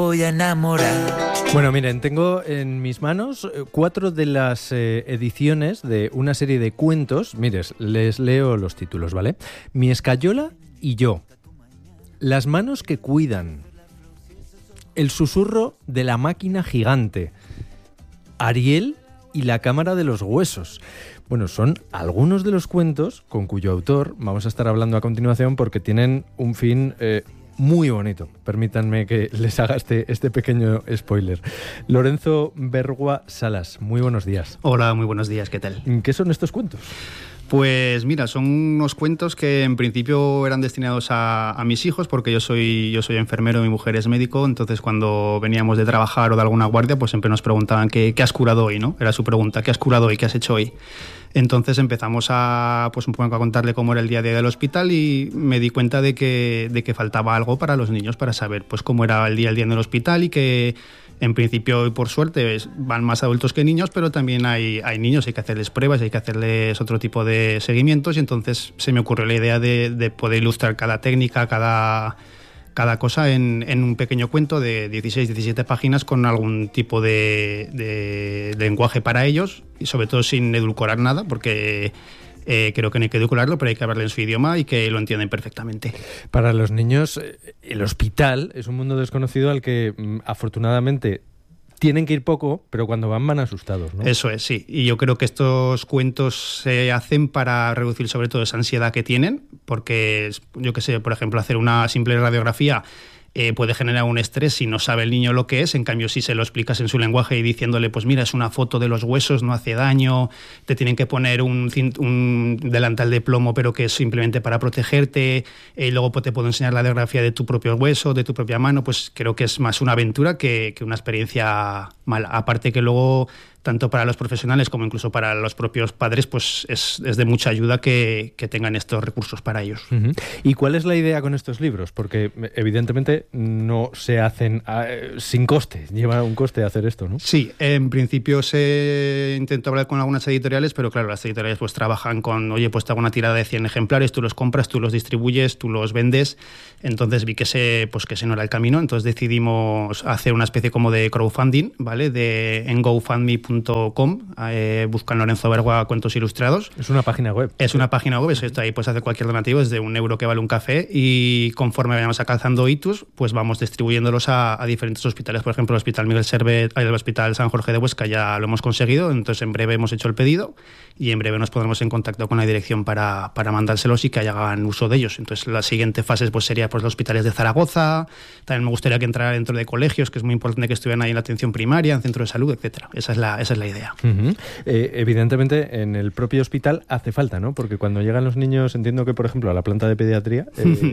voy a enamorar. Bueno, miren, tengo en mis manos 4 de las ediciones de una serie de cuentos. Mires, les leo los títulos, ¿vale? Mi escayola y yo. Las manos que cuidan. El susurro de la máquina gigante. Ariel y la cámara de los huesos. Bueno, son algunos de los cuentos con cuyo autor vamos a estar hablando a continuación porque tienen un fin muy bonito. Permítanme que les haga este pequeño spoiler. Lorenzo Bergua Salas, muy buenos días. Hola, muy buenos días, ¿qué tal? ¿Qué son estos cuentos? Pues mira, son unos cuentos que en principio eran destinados a mis hijos, porque yo soy enfermero, mi mujer es médico, entonces cuando veníamos de trabajar o de alguna guardia, pues siempre nos preguntaban ¿qué has curado hoy?, ¿no? Era su pregunta, ¿qué has curado hoy? ¿Qué has hecho hoy? Entonces empezamos pues un poco a contarle cómo era el día a día del hospital y me di cuenta de que faltaba algo para los niños, para saber pues cómo era el día en el hospital, y que en principio y por suerte van más adultos que niños, pero también hay niños, hay que hacerles pruebas, hay que hacerles otro tipo de seguimientos, y entonces se me ocurrió la idea de poder ilustrar cada técnica, cada cosa en un pequeño cuento de 16, 17 páginas con algún tipo de lenguaje para ellos, y sobre todo sin edulcorar nada, porque creo que no hay que edulcorarlo, pero hay que hablarle en su idioma y que lo entienden perfectamente. Para los niños, el hospital es un mundo desconocido al que afortunadamente tienen que ir poco, pero cuando van asustados, ¿no? Eso es, sí. Y yo creo que estos cuentos se hacen para reducir sobre todo esa ansiedad que tienen, porque, yo qué sé, por ejemplo, hacer una simple radiografía puede generar un estrés si no sabe el niño lo que es. En cambio, si se lo explicas en su lenguaje y diciéndole, pues mira, es una foto de los huesos, no hace daño, te tienen que poner un delantal de plomo, pero que es simplemente para protegerte, y luego te puedo enseñar la radiografía de tu propio hueso, de tu propia mano, pues creo que es más una aventura que una experiencia mala. Aparte que luego, tanto para los profesionales como incluso para los propios padres, pues es de mucha ayuda que tengan estos recursos para ellos. Uh-huh. ¿Y cuál es la idea con estos libros? Porque evidentemente no se hacen sin coste, lleva un coste hacer esto, ¿no? Sí, en principio se intentó hablar con algunas editoriales, pero claro, las editoriales pues trabajan con, oye, pues te hago una tirada de 100 ejemplares, tú los compras, tú los distribuyes, tú los vendes. Entonces vi que ese no era el camino, entonces decidimos hacer una especie como de crowdfunding, ¿vale? En GoFundMe.com, buscan Lorenzo Bergua Cuentos Ilustrados. Es una página web. Es una página web, eso está ahí, puedes hacer cualquier donativo, desde €1 que vale un café, y conforme vayamos alcanzando hitos, pues vamos distribuyéndolos a diferentes hospitales. Por ejemplo, el Hospital Miguel Servet, el Hospital San Jorge de Huesca ya lo hemos conseguido, entonces en breve hemos hecho el pedido y en breve nos pondremos en contacto con la dirección para mandárselos y que hagan uso de ellos. Entonces la siguiente fase pues sería pues los hospitales de Zaragoza, también me gustaría que entrara dentro de colegios, que es muy importante que estuvieran ahí en la atención primaria, en centro de salud, etcétera. Esa es la idea. Uh-huh. Evidentemente en el propio hospital hace falta, ¿no? Porque cuando llegan los niños, entiendo que por ejemplo a la planta de pediatría...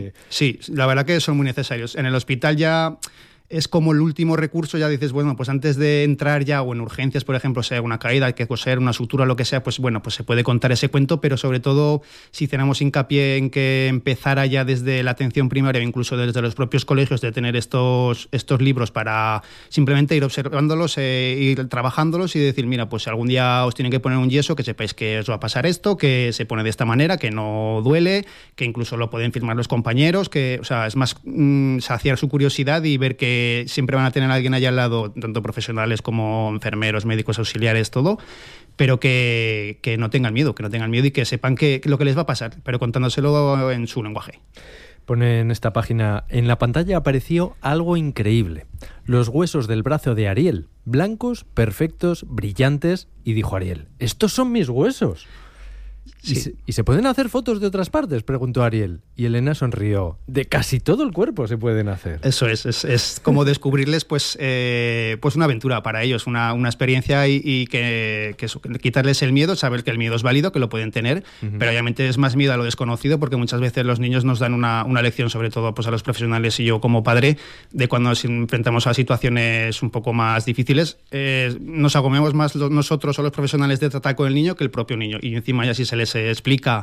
Sí, la verdad que son muy necesarios. En el hospital ya es como el último recurso, ya dices, bueno, pues antes de entrar ya, o en urgencias, por ejemplo, sea una caída, hay que coser una sutura, lo que sea, pues bueno, pues se puede contar ese cuento, pero sobre todo si tenemos hincapié en que empezara ya desde la atención primaria o incluso desde los propios colegios, de tener estos libros para simplemente ir observándolos, ir trabajándolos y decir, mira, pues si algún día os tienen que poner un yeso, que sepáis que os va a pasar esto, que se pone de esta manera, que no duele, que incluso lo pueden firmar los compañeros, que, o sea, es más saciar su curiosidad y ver que siempre van a tener a alguien allá al lado, tanto profesionales como enfermeros, médicos, auxiliares, todo, pero que no tengan miedo, y que sepan que lo que les va a pasar, pero contándoselo en su lenguaje. Pone en esta página, en la pantalla apareció algo increíble. Los huesos del brazo de Ariel, blancos, perfectos, brillantes, y dijo Ariel, ¿estos son mis huesos? Sí. ¿Y se pueden hacer fotos de otras partes?, preguntó Ariel. Y Elena sonrió. De casi todo el cuerpo se pueden hacer. Eso es como descubrirles pues una aventura para ellos, una experiencia y que quitarles el miedo, saber que el miedo es válido, que lo pueden tener, pero obviamente es más miedo a lo desconocido, porque muchas veces los niños nos dan una lección, sobre todo pues a los profesionales y yo como padre, de cuando nos enfrentamos a situaciones un poco más difíciles, nos agomemos más nosotros o los profesionales de tratar con el niño que el propio niño, y encima ya si se les explica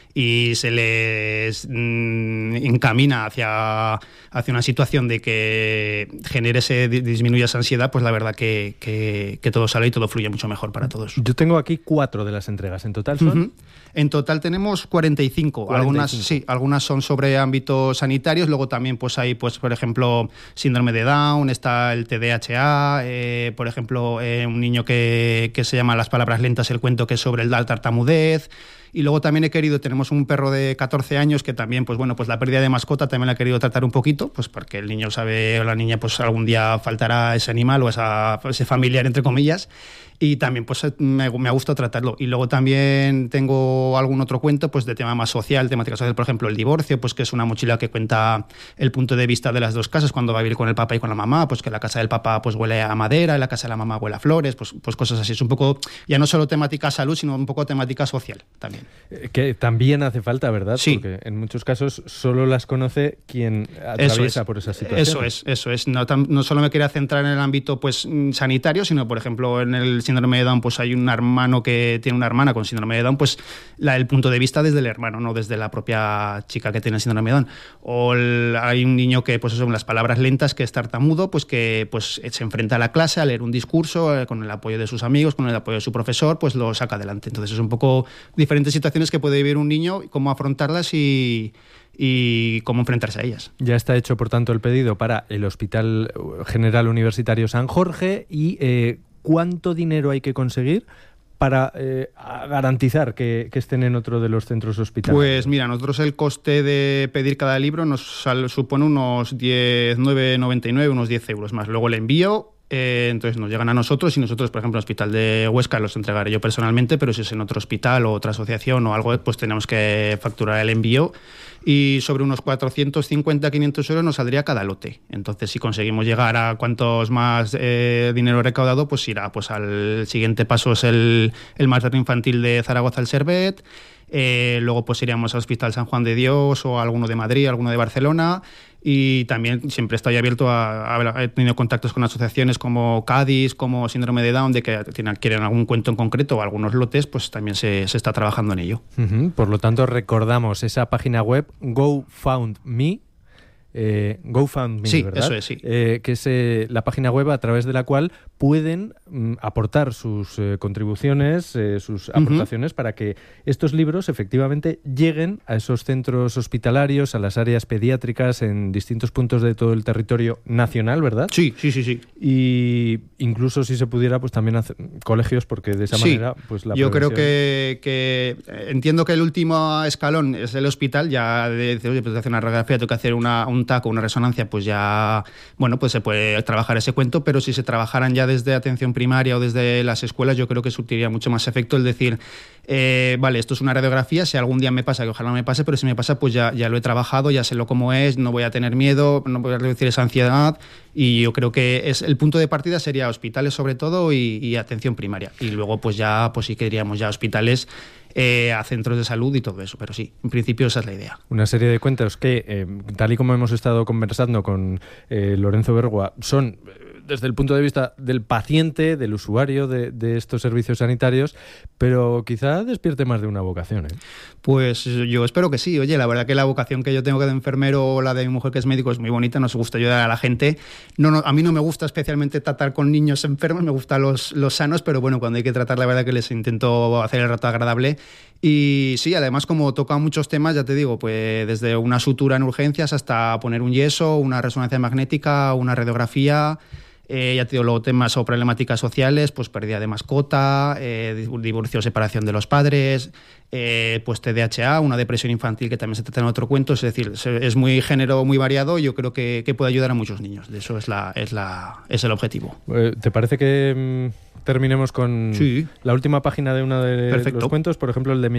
y se les encamina hacia una situación de que disminuya esa ansiedad, pues la verdad que todo sale y todo fluye mucho mejor para todos. Yo tengo aquí 4 de las entregas. ¿En total son? En total tenemos 45. Algunas son sobre ámbitos sanitarios, luego también pues hay, pues por ejemplo, síndrome de Down, está el TDAH, por ejemplo, un niño que se llama Las palabras lentas, el cuento que es sobre la tartamudez. Y luego también tenemos un perro de 14 años que también, pues bueno, pues la pérdida de mascota también la he querido tratar un poquito, pues porque el niño sabe, o la niña, pues algún día faltará ese animal o ese familiar, entre comillas. Y también pues me ha gustado tratarlo. Y luego también tengo algún otro cuento pues de tema más social, temática social, por ejemplo el divorcio, pues que es una mochila que cuenta el punto de vista de las dos casas cuando va a vivir con el papá y con la mamá, pues que la casa del papá pues huele a madera, la casa de la mamá huele a flores, pues cosas así. Es un poco, ya no solo temática salud, sino un poco temática social también. Que también hace falta, ¿verdad? Sí. Porque en muchos casos solo las conoce quien atraviesa por esa situación. Eso es. No solo me quería centrar en el ámbito pues sanitario, sino por ejemplo en el síndrome de Down, pues hay un hermano que tiene una hermana con síndrome de Down, pues el punto de vista desde el hermano, no desde la propia chica que tiene el síndrome de Down. O hay un niño que, pues eso, con las palabras lentas, que es tartamudo, pues que pues se enfrenta a la clase a leer un discurso con el apoyo de sus amigos, con el apoyo de su profesor, pues lo saca adelante. Entonces es un poco diferentes situaciones que puede vivir un niño, cómo afrontarlas y cómo enfrentarse a ellas. Ya está hecho, por tanto, el pedido para el Hospital General Universitario San Jorge. Y ¿cuánto dinero hay que conseguir para garantizar que estén en otro de los centros hospitalarios? Pues mira, nosotros el coste de pedir cada libro nos supone unos 9,99, unos 10 euros más. Luego el envío, entonces nos llegan a nosotros y nosotros, por ejemplo, en el hospital de Huesca los entregaré yo personalmente, pero si es en otro hospital o otra asociación o algo, pues tenemos que facturar el envío. Y sobre unos 450, 500 euros nos saldría cada lote. Entonces, si conseguimos llegar a cuantos más dinero recaudado, pues irá pues al siguiente paso, es el materno infantil de Zaragoza, el Servet. Luego pues iríamos al Hospital San Juan de Dios o a alguno de Madrid, alguno de Barcelona. Y también siempre estoy abierto he tenido contactos con asociaciones como Cádiz, como Síndrome de Down, de que quieren algún cuento en concreto o algunos lotes, pues también se está trabajando en ello. Por lo tanto, recordamos esa página web GoFundMe, sí, ¿verdad? Eso es, sí. Que es la página web a través de la cual pueden aportar sus contribuciones, sus aportaciones para que estos libros efectivamente lleguen a esos centros hospitalarios, a las áreas pediátricas en distintos puntos de todo el territorio nacional, ¿verdad? Sí. Y incluso si se pudiera, pues también hacer colegios, porque de esa manera, pues la Yo prevención... creo que entiendo que el último escalón es el hospital. Ya de hacer una radiografía, tengo que hacer un TAC o una resonancia, pues ya, bueno, pues se puede trabajar ese cuento, pero si se trabajaran ya desde atención primaria o desde las escuelas, yo creo que surtiría mucho más efecto el decir, vale, esto es una radiografía, si algún día me pasa, que ojalá no me pase, pero si me pasa, pues ya lo he trabajado, ya sé lo cómo es, no voy a tener miedo, no voy a reducir esa ansiedad, y yo creo que el punto de partida sería hospitales sobre todo y atención primaria, y luego pues ya pues sí que diríamos ya hospitales, a centros de salud y todo eso, pero sí, en principio esa es la idea. Una serie de cuentos que, tal y como hemos estado conversando con Lorenzo Bergua, son desde el punto de vista del paciente, del usuario de estos servicios sanitarios, pero quizá despierte más de una vocación, ¿eh? Pues yo espero que sí. Oye, la verdad que la vocación que yo tengo de enfermero o la de mi mujer que es médico es muy bonita, nos gusta ayudar a la gente. A mí no me gusta especialmente tratar con niños enfermos, me gustan los sanos, pero bueno, cuando hay que tratar, la verdad que les intento hacer el rato agradable. Y sí, además como toca muchos temas, ya te digo, pues desde una sutura en urgencias hasta poner un yeso, una resonancia magnética, una radiografía. Ya te digo, luego temas o problemáticas sociales, pues pérdida de mascota, divorcio o separación de los padres, pues TDAH, una depresión infantil que también se trata en otro cuento. Es decir, es muy género, muy variado, y yo creo que puede ayudar a muchos niños. De eso es el objetivo. ¿Te parece que terminemos con la última página de uno de los cuentos? Por ejemplo, el de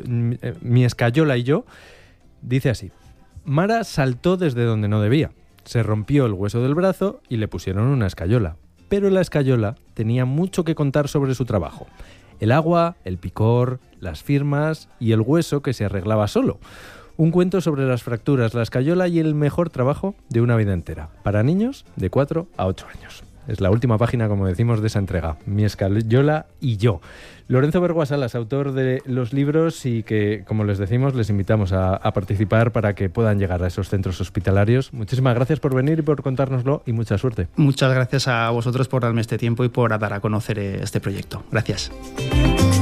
Mi escayola y yo. Dice así: Mara saltó desde donde no debía. Se rompió el hueso del brazo y le pusieron una escayola. Pero la escayola tenía mucho que contar sobre su trabajo. El agua, el picor, las firmas y el hueso que se arreglaba solo. Un cuento sobre las fracturas, la escayola y el mejor trabajo de una vida entera. Para niños de 4 a 8 años. Es la última página, como decimos, de esa entrega. Mi escayola y yo. Lorenzo Bergoa-Salas, autor de los libros y que, como les decimos, les invitamos a participar para que puedan llegar a esos centros hospitalarios. Muchísimas gracias por venir y por contárnoslo y mucha suerte. Muchas gracias a vosotros por darme este tiempo y por dar a conocer este proyecto. Gracias.